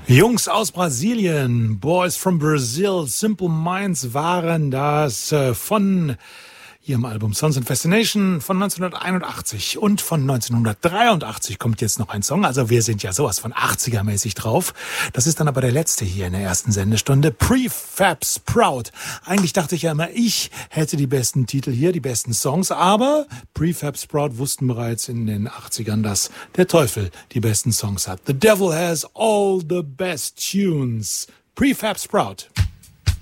Jungs aus Brasilien, Boys from Brazil, Simple Minds waren das von ihrem Album Sons and Fascination von 1981 und von 1983 kommt jetzt noch ein Song. Also wir sind ja sowas von 80er-mäßig drauf. Das ist dann aber der letzte hier in der ersten Sendestunde. Prefab Sprout. Eigentlich dachte ich ja immer, ich hätte die besten Titel hier, die besten Songs, aber Prefab Sprout wussten bereits in den 80ern, dass der Teufel die besten Songs hat. The devil has all the best tunes. Prefab Sprout.